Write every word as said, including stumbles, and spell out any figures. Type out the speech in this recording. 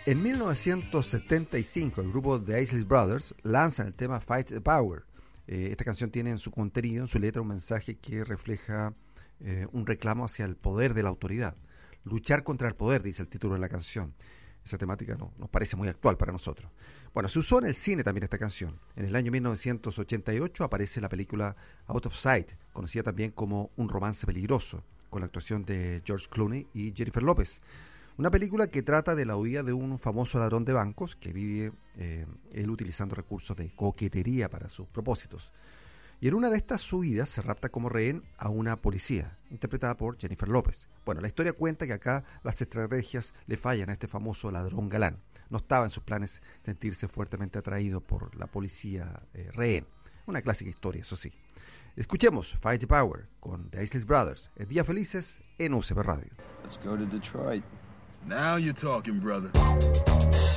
En mil novecientos setenta y cinco, el grupo The Isley Brothers lanzan el tema Fight the Power. Eh, esta canción tiene en su contenido, en su letra, un mensaje que refleja eh, un reclamo hacia el poder de la autoridad. Luchar contra el poder, dice el título de la canción. Esa temática no, nos parece muy actual para nosotros. Bueno, se usó en el cine también esta canción. En el año mil novecientos ochenta y ocho aparece la película Out of Sight, conocida también como Un romance peligroso, con la actuación de George Clooney y Jennifer López. Una película que trata de la huida de un famoso ladrón de bancos que vive eh, él utilizando recursos de coquetería para sus propósitos. Y en una de estas huidas se rapta como rehén a una policía, interpretada por Jennifer López. Bueno, la historia cuenta que acá las estrategias le fallan a este famoso ladrón galán. No estaba en sus planes sentirse fuertemente atraído por la policía eh, rehén. Una clásica historia, eso sí. Escuchemos Fight the Power con The Isley Brothers en Días Felices en U C B Radio. Let's go to Detroit. Now you're talking, brother.